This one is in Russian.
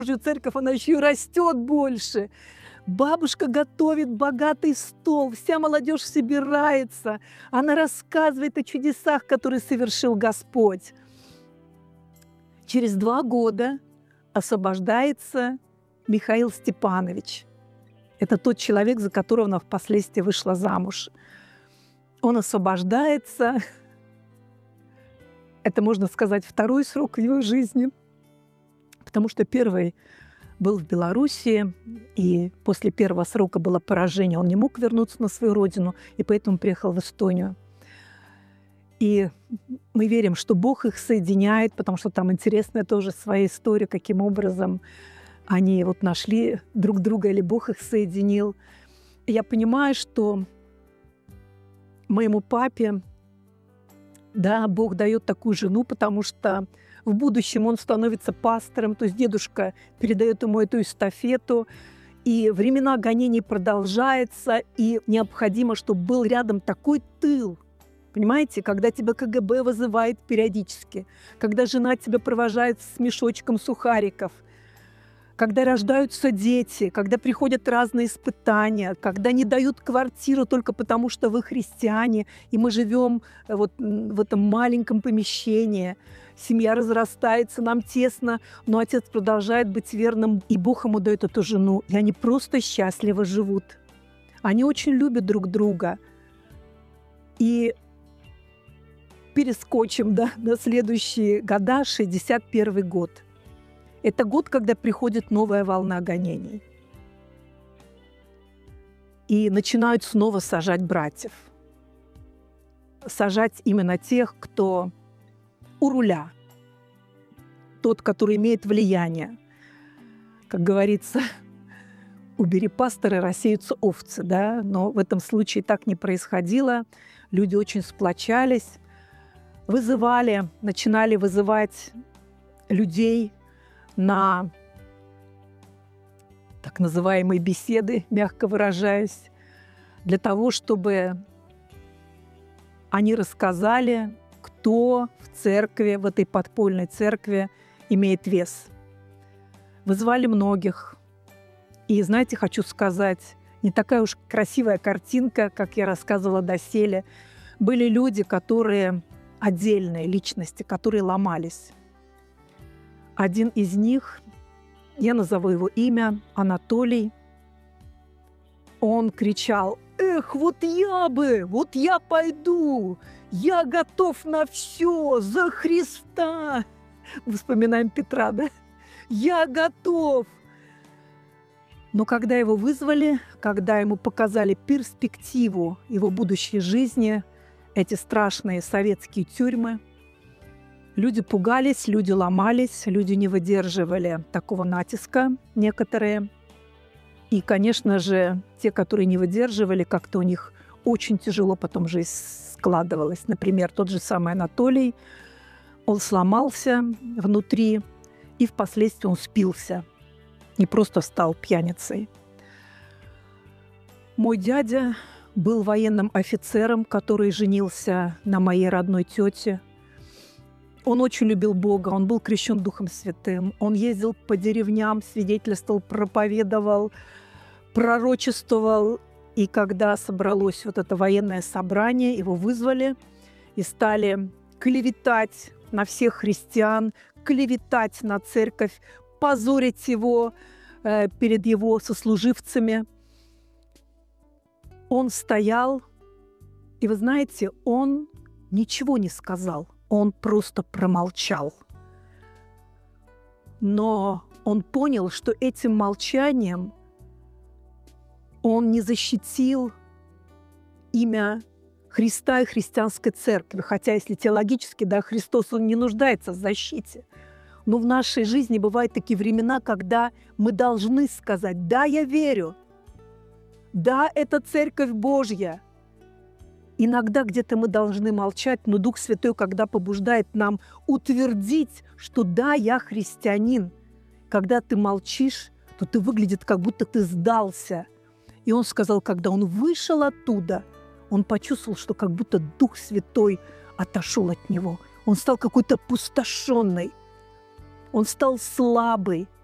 Божью церковь, она еще и растет больше. Бабушка готовит богатый стол, вся молодежь собирается. Она рассказывает о чудесах, которые совершил Господь. Через 2 года освобождается Михаил Степанович. Это тот человек, за которого она впоследствии вышла замуж. Он освобождается. Это, можно сказать, второй срок в его жизни, потому что первый был в Белоруссии, и после первого срока было поражение. Он не мог вернуться на свою родину, и поэтому приехал в Эстонию. И мы верим, что Бог их соединяет, потому что там интересная тоже своя история, каким образом они вот нашли друг друга, или Бог их соединил. И я понимаю, что моему папе, да, Бог дает такую жену, потому что в будущем он становится пастором, то есть дедушка передает ему эту эстафету, и времена гонений продолжаются, и необходимо, чтобы был рядом такой тыл. Понимаете, когда тебя КГБ вызывает периодически, когда жена тебя провожает с мешочком сухариков, когда рождаются дети, когда приходят разные испытания, когда не дают квартиру только потому, что вы христиане, и мы живем вот в этом маленьком помещении, семья разрастается, нам тесно, но отец продолжает быть верным, и Бог ему дает эту жену, и они просто счастливо живут. Они очень любят друг друга. И перескочим, да, на следующие года, 61 год. Это год, когда приходит новая волна гонений. И начинают снова сажать братьев. Сажать именно тех, кто у руля. Тот, который имеет влияние. Как говорится, убери пастора, рассеются овцы, да? Но в этом случае так не происходило. Люди очень сплочались, начинали вызывать людей на так называемые беседы, мягко выражаясь, для того, чтобы они рассказали, кто в церкви, в этой подпольной церкви имеет вес. Вызвали многих. И, знаете, хочу сказать, не такая уж красивая картинка, как я рассказывала доселе. Были люди, которые отдельные личности, которые ломались. Один из них, я назову его имя, Анатолий, он кричал: «Эх, вот я пойду, я готов на все за Христа». Вспоминаем Петра, да? «Я готов». Но когда его вызвали, когда ему показали перспективу его будущей жизни, эти страшные советские тюрьмы, люди пугались, люди ломались, люди не выдерживали такого натиска, некоторые. И, конечно же, те, которые не выдерживали, как-то у них очень тяжело потом жизнь складывалась. Например, тот же самый Анатолий, он сломался внутри, и впоследствии он спился, не просто стал пьяницей. Мой дядя был военным офицером, который женился на моей родной тете. Он очень любил Бога, он был крещен Духом Святым. Он ездил по деревням, свидетельствовал, проповедовал, пророчествовал. И когда собралось вот это военное собрание, его вызвали и стали клеветать на всех христиан, клеветать на церковь, позорить его перед его сослуживцами. Он стоял, и вы знаете, он ничего не сказал. Он просто промолчал. Но он понял, что этим молчанием он не защитил имя Христа и христианской церкви. Хотя, если теологически, да, Христос, он не нуждается в защите. Но в нашей жизни бывают такие времена, когда мы должны сказать: «Да, я верю. Да, это Церковь Божья». Иногда где-то мы должны молчать, но Дух Святой, когда побуждает нам утвердить, что да, я христианин, когда ты молчишь, то ты выглядит, как будто ты сдался. И он сказал, когда он вышел оттуда, он почувствовал, что как будто Дух Святой отошел от него. Он стал какой-то опустошенный, он стал слабый.